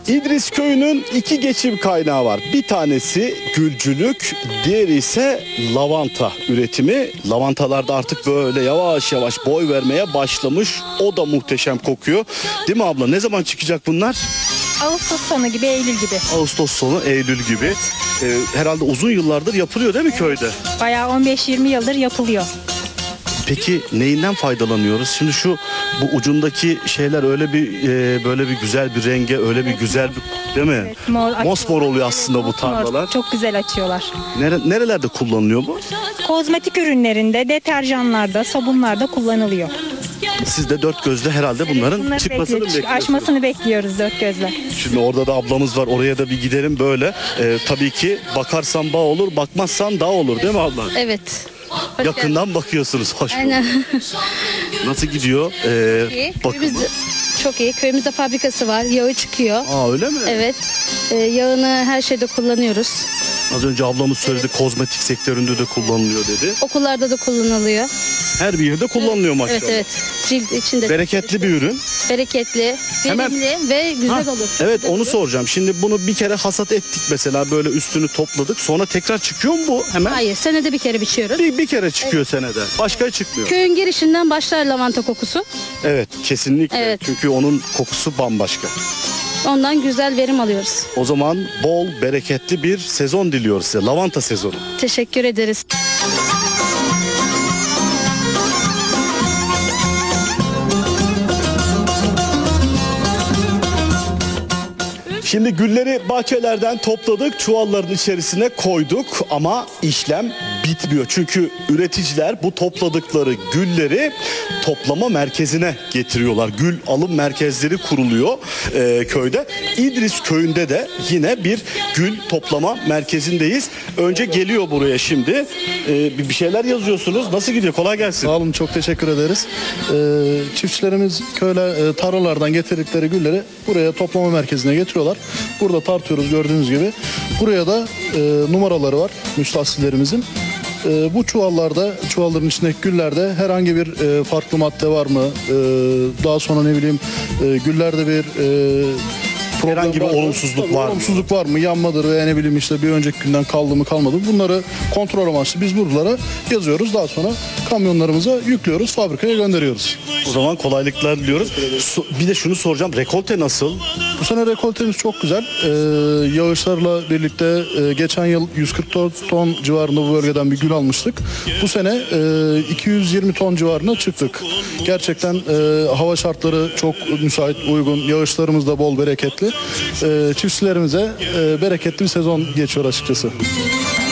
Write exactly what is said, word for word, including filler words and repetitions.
İdris Köyü'nün iki geçim kaynağı var. Bir tanesi gülcülük, diğeri ise lavanta üretimi. Lavantalarda artık böyle yavaş yavaş boy vermeye başlamış. O da muhteşem kokuyor. Değil mi abla? Ne zaman çıkacak bunlar? Ağustos sonu gibi, Eylül gibi. Ağustos sonu, Eylül gibi. Ee, herhalde uzun yıllardır yapılıyor değil mi köyde? Bayağı on beş yirmi yıldır yapılıyor. Peki neyinden faydalanıyoruz? Şimdi şu bu ucundaki şeyler öyle bir e, böyle bir güzel bir renge, öyle bir güzel bir, değil mi? Evet, mor açıyorlar. Mosmor oluyor aslında bu Mosmor, tarlalar. çok güzel açıyorlar. Nere, nerelerde kullanılıyor bu? Kozmetik ürünlerinde, deterjanlarda, sabunlarda kullanılıyor. Siz de dört gözle herhalde bunların Bunları çıkmasını bekliyoruz, bekliyorsunuz. Açmasını bekliyoruz dört gözle. Şimdi orada da ablamız var. Oraya da bir gidelim böyle. Ee, tabii ki bakarsan bağ olur, bakmazsan dağ olur değil mi abla? Evet. Hoş Yakından bakıyorsunuz. Hoş bulduk. Aynen. Nasıl gidiyor? Ee, İyi. bakımı? Köyümüzde, çok iyi. Köyümüzde fabrikası var. Yağı çıkıyor. Aa öyle mi? Evet. Ee, yağını her şeyde kullanıyoruz. Az önce ablamız söyledi, kozmetik sektöründe de kullanılıyor dedi. Okullarda da kullanılıyor. Her bir yerde kullanılıyor maşallah. Evet evet. Cilt içinde. Bereketli bir ürün. Bereketli, Hemen- verimli ve güzel Ha, olur. evet Güzel onu olur. soracağım. Şimdi bunu bir kere hasat ettik mesela, böyle üstünü topladık. Sonra tekrar çıkıyor mu bu hemen? Hayır, senede bir kere biçiyoruz. Bir, bir kere çıkıyor senede. Başka çıkmıyor. Köyün girişinden başlar lavanta kokusu. Evet kesinlikle. Evet. Çünkü onun kokusu bambaşka. Ondan güzel verim alıyoruz. O zaman bol bereketli bir sezon diliyoruz size. Lavanta sezonu. Teşekkür ederiz. Şimdi gülleri bahçelerden topladık, çuvalların içerisine koyduk ama işlem bitmiyor. Çünkü üreticiler bu topladıkları gülleri toplama merkezine getiriyorlar. Gül alım merkezleri kuruluyor e, köyde. İdris Köyü'nde de yine bir gül toplama merkezindeyiz. Önce geliyor buraya şimdi. E, bir bir şeyler yazıyorsunuz. Nasıl gidiyor? Kolay gelsin. Sağ olun, çok teşekkür ederiz. Ee, çiftçilerimiz köyler, e, tarlalardan getirdikleri gülleri buraya toplama merkezine getiriyorlar. Burada tartıyoruz gördüğünüz gibi. Buraya da e, numaraları var müstahsillerimizin. E, bu çuvallarda, çuvalların içindeki güllerde herhangi bir e, farklı madde var mı? E, daha sonra ne bileyim e, güllerde bir e, problem Herhangi bir var mı? olumsuzluk Tabii, var mı? Olumsuzluk var mı? Yanmadır veya ne bileyim işte bir önceki günden kaldı mı kalmadı mı? Bunları kontrol amaçlı biz buralara yazıyoruz. Daha sonra kamyonlarımıza yüklüyoruz, fabrikaya gönderiyoruz. O zaman kolaylıklar diliyoruz. So- Bir de şunu soracağım. Rekolte nasıl? Bu sene rekoltemiz çok güzel. Ee, yağışlarla birlikte e, geçen yıl yüz kırk dört ton civarında bu bölgeden bir gül almıştık. Bu sene e, iki yüz yirmi ton civarına çıktık. Gerçekten e, hava şartları çok müsait, uygun. Yağışlarımız da bol, bereketli. E, çiftçilerimize e, bereketli bir sezon geçiyor açıkçası.